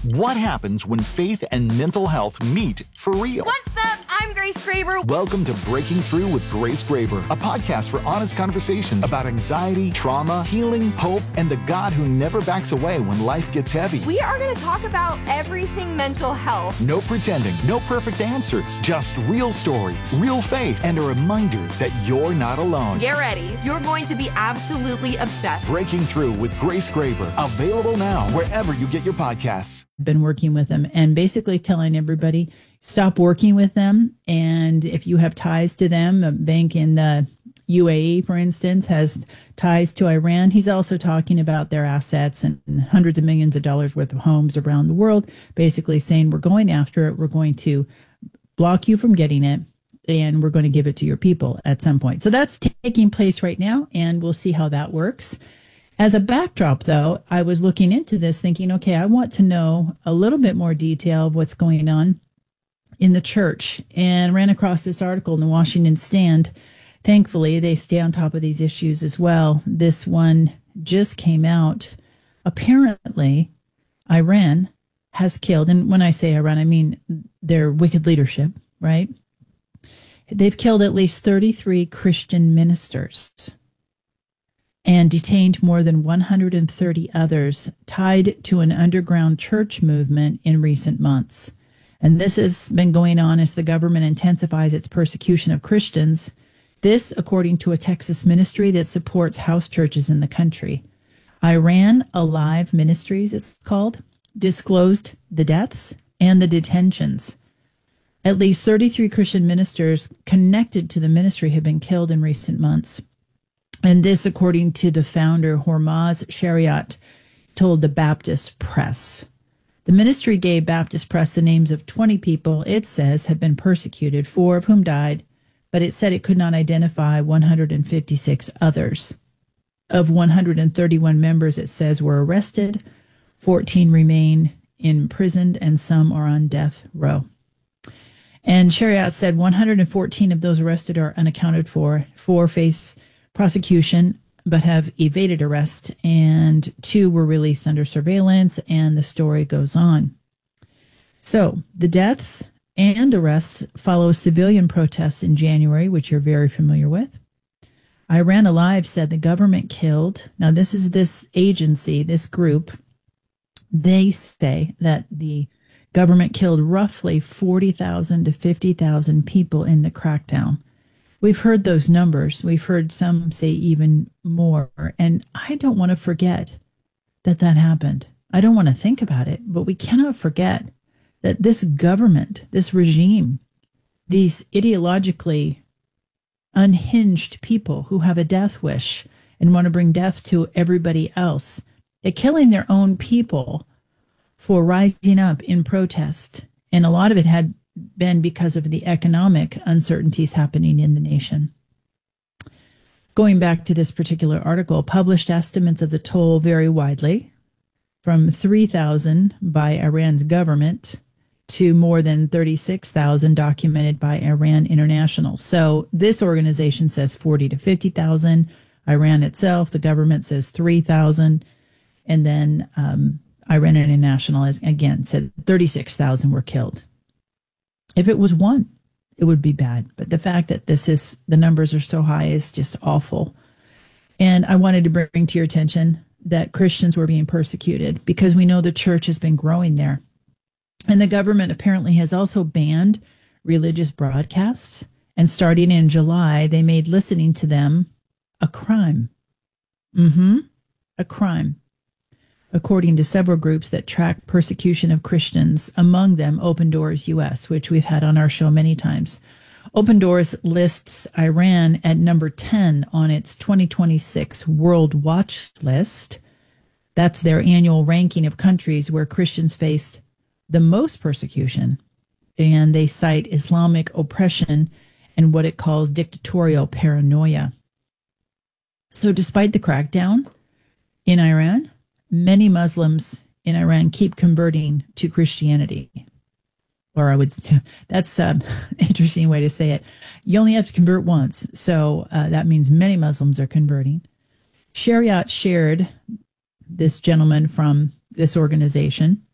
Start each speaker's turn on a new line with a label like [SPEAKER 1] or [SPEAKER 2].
[SPEAKER 1] What happens when faith and mental health meet for real?
[SPEAKER 2] What's up? I'm Grace Graber.
[SPEAKER 1] Welcome to Breaking Through with Grace Graber, a podcast for honest conversations about anxiety, trauma, healing, hope, and the God who never backs away when life gets heavy.
[SPEAKER 2] We are going to talk about everything mental health.
[SPEAKER 1] No pretending, no perfect answers, just real stories, real faith, and a reminder that you're not alone.
[SPEAKER 2] Get ready. You're going to be absolutely obsessed.
[SPEAKER 1] Breaking Through with Grace Graber, available now wherever you get your podcasts.
[SPEAKER 3] Been working with them and basically telling everybody, stop working with them. And if you have ties to them, a bank in the UAE, for instance, has ties to Iran. He's also talking about their assets and hundreds of millions of dollars worth of homes around the world, basically saying we're going after it. We're going to block you from getting it, and we're going to give it to your people at some point. So that's taking place right now, and we'll see how that works. As a backdrop, though, I was looking into this thinking, okay, I want to know a little bit more detail of what's going on in the church, and ran across this article in the Washington Stand. Thankfully, they stay on top of these issues as well. This one just came out. Apparently, Iran has killed, and when I say Iran, I mean their wicked leadership, right? They've killed at least 33 Christian ministers and detained more than 130 others tied to an underground church movement in recent months. And this has been going on as the government intensifies its persecution of Christians. This, according to a Texas ministry that supports house churches in the country. Iran Alive Ministries, it's called, disclosed the deaths and the detentions. At least 33 Christian ministers connected to the ministry have been killed in recent months. And this, according to the founder, Hormaz Shariat, told the Baptist Press. The ministry gave Baptist Press the names of 20 people it says have been persecuted, 4 of whom died, but it said it could not identify 156 others. Of 131 members, it says, were arrested, 14 remain imprisoned, and some are on death row. And Shariat said 114 of those arrested are unaccounted for, 4 face prosecution but have evaded arrest, and 2 were released under surveillance, and the story goes on. So the deaths and arrests follow civilian protests in January, which you're very familiar with. Iran Alive said the government killed, now this is this agency, this group, they say that the government killed roughly 40,000 to 50,000 people in the crackdown. We've heard those numbers. We've heard some say even more. And I don't want to forget that happened. I don't want to think about it, but we cannot forget that this government, this regime, these ideologically unhinged people who have a death wish and want to bring death to everybody else, they're killing their own people for rising up in protest. And a lot of it had been because of the economic uncertainties happening in the nation. Going back to this particular article, published estimates of the toll vary widely, from 3,000 by Iran's government to more than 36,000 documented by Iran International. So this organization says 40 to 50,000. Iran itself, the government says 3,000. And then Iran International has, again, said 36,000 were killed. If it was 1, it would be bad. But the fact that the numbers are so high is just awful. And I wanted to bring to your attention that Christians were being persecuted because we know the church has been growing there. And the government apparently has also banned religious broadcasts. And starting in July, they made listening to them a crime. A crime. According to several groups that track persecution of Christians, among them Open Doors US, which we've had on our show many times. Open Doors lists Iran at number 10 on its 2026 World Watch list. That's their annual ranking of countries where Christians faced the most persecution. And they cite Islamic oppression and what it calls dictatorial paranoia. So despite the crackdown in Iran, many Muslims in Iran keep converting to Christianity. Or that's an interesting way to say it. You only have to convert once. So that means many Muslims are converting. Shariat shared, this gentleman from this organization,